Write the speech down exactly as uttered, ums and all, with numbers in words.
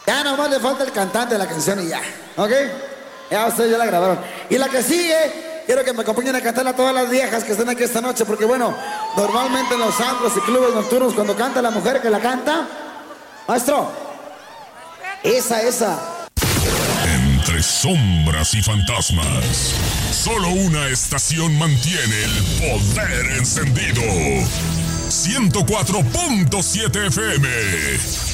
Ya nomás le falta el cantante de la canción y ya, ¿ok? Ya ustedes ya la grabaron. Y la que sigue, quiero que me acompañen a cantarla a todas las viejas que están aquí esta noche, porque bueno, normalmente en los antros y clubes nocturnos cuando canta la mujer que la canta, maestro, esa, esa. Entre sombras y fantasmas, solo una estación mantiene el poder encendido. ciento cuatro punto siete F M.